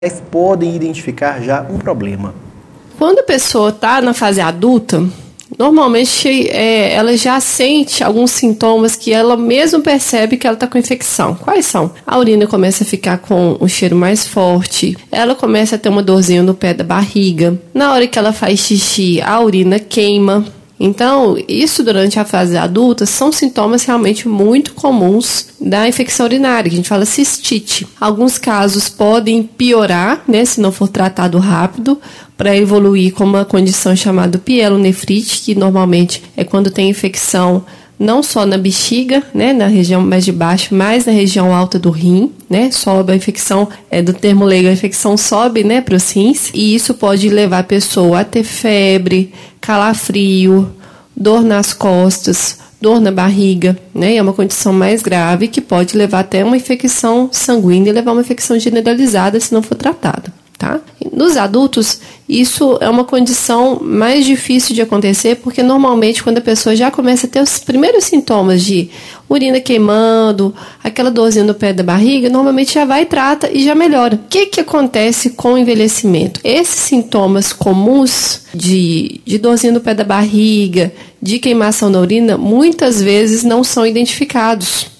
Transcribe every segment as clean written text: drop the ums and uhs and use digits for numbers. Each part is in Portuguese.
podem identificar já um problema? Quando a pessoa está na fase adulta, normalmente ela já sente alguns sintomas que ela mesmo percebe que ela está com infecção. Quais são? A urina começa a ficar com um cheiro mais forte, ela começa a ter uma dorzinha no pé da barriga. Na hora que ela faz xixi, a urina queima. Então, isso durante a fase adulta são sintomas realmente muito comuns da infecção urinária, que a gente fala cistite. Alguns casos podem piorar, né, se não for tratado rápido, para evoluir com uma condição chamada pielonefrite, que normalmente é quando tem infecção não só na bexiga, né, na região mais de baixo, mas na região alta do rim, né, sobe a infecção, do termo leigo, a infecção sobe, né, para os rins, e isso pode levar a pessoa a ter febre, calafrio, dor nas costas, dor na barriga, né, é uma condição mais grave que pode levar até uma infecção sanguínea e levar a uma infecção generalizada se não for tratada. Tá? Nos adultos, isso é uma condição mais difícil de acontecer, porque normalmente quando a pessoa já começa a ter os primeiros sintomas de urina queimando, aquela dorzinha no pé da barriga, normalmente já vai, trata e já melhora. O que acontece com o envelhecimento? Esses sintomas comuns de dorzinha no pé da barriga, de queimação na urina, muitas vezes não são identificados.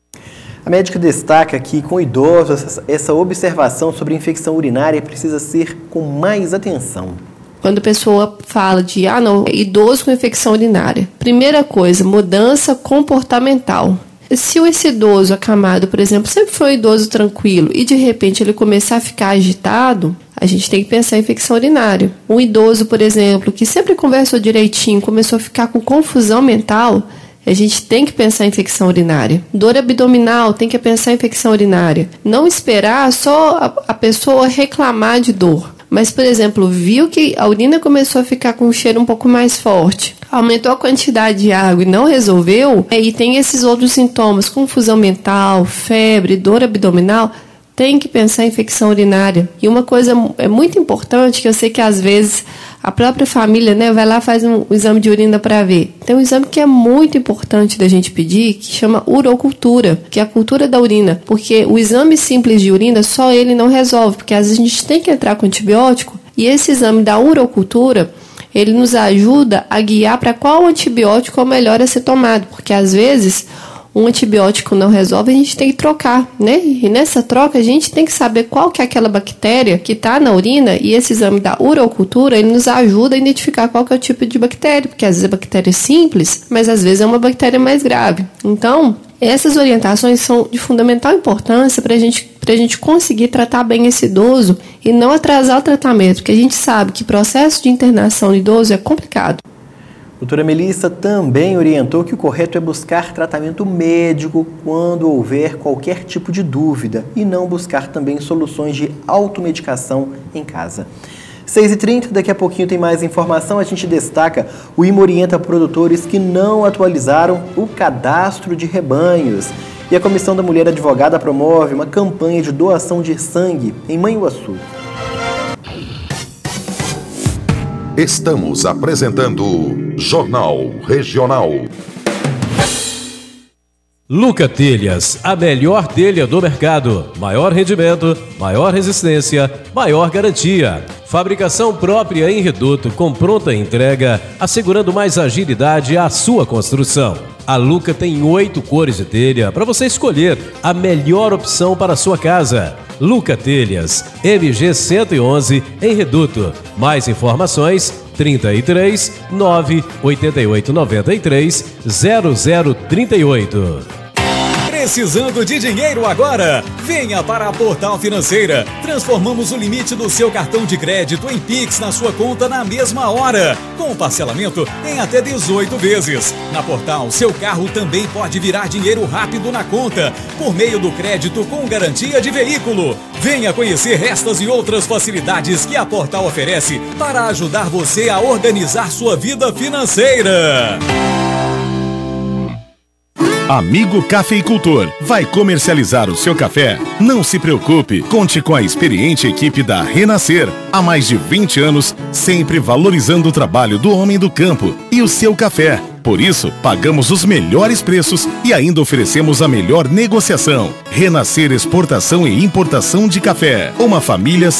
A médica destaca que com idosos essa observação sobre infecção urinária precisa ser com mais atenção. Quando a pessoa fala de, idoso com infecção urinária, primeira coisa, mudança comportamental. Se esse idoso acamado, por exemplo, sempre foi um idoso tranquilo e de repente ele começar a ficar agitado, a gente tem que pensar em infecção urinária. Um idoso, por exemplo, que sempre conversou direitinho, começou a ficar com confusão mental, a gente tem que pensar em infecção urinária. Dor abdominal, tem que pensar em infecção urinária. Não esperar só a pessoa reclamar de dor. Mas, por exemplo, viu que a urina começou a ficar com um cheiro um pouco mais forte, aumentou a quantidade de água e não resolveu, e tem esses outros sintomas, confusão mental, febre, dor abdominal, tem que pensar em infecção urinária. E uma coisa é muito importante, que eu sei que às vezes a própria família, né, vai lá e faz um exame de urina para ver. Tem um exame que é muito importante da gente pedir, que chama urocultura, que é a cultura da urina. Porque o exame simples de urina, só ele não resolve, porque às vezes a gente tem que entrar com antibiótico, e esse exame da urocultura, ele nos ajuda a guiar para qual antibiótico é o melhor a ser tomado, porque às vezes um antibiótico não resolve, a gente tem que trocar, né? E nessa troca a gente tem que saber qual que é aquela bactéria que está na urina, e esse exame da urocultura, ele nos ajuda a identificar qual que é o tipo de bactéria, porque às vezes é bactéria simples, mas às vezes é uma bactéria mais grave. Então, essas orientações são de fundamental importância para a gente conseguir tratar bem esse idoso e não atrasar o tratamento, porque a gente sabe que o processo de internação do idoso é complicado. Doutora Melissa também orientou que o correto é buscar tratamento médico quando houver qualquer tipo de dúvida e não buscar também soluções de automedicação em casa. 6h30, daqui a pouquinho tem mais informação. A gente destaca: o IMA orienta produtores que não atualizaram o cadastro de rebanhos. E a Comissão da Mulher Advogada promove uma campanha de doação de sangue em Manhuaçu. Estamos apresentando Jornal Regional. Luca Telhas, a melhor telha do mercado. Maior rendimento, maior resistência, maior garantia. Fabricação própria em Reduto com pronta entrega, assegurando mais agilidade à sua construção. A Luca tem 8 cores de telha para você escolher a melhor opção para a sua casa. Luca Telhas, MG 111 em Reduto. Mais informações 33 988 93 0038. Precisando de dinheiro agora? Venha para a Portal Financeira. Transformamos o limite do seu cartão de crédito em Pix na sua conta na mesma hora, com parcelamento em até 18 vezes. Na Portal, seu carro também pode virar dinheiro rápido na conta, por meio do crédito com garantia de veículo. Venha conhecer estas e outras facilidades que a Portal oferece para ajudar você a organizar sua vida financeira. Amigo Cafeicultor, vai comercializar o seu café? Não se preocupe, conte com a experiente equipe da Renascer. Há mais de 20 anos, sempre valorizando o trabalho do homem do campo e o seu café. Por isso, pagamos os melhores preços e ainda oferecemos a melhor negociação. Renascer Exportação e Importação de Café. Uma família